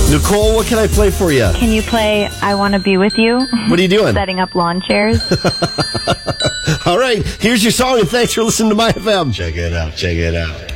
Nicole, what can I play for you? Can you play I Want to Be With You? What are you doing? Setting up lawn chairs. All right, here's your song, and thanks for listening to My FM. Check it out, check it out.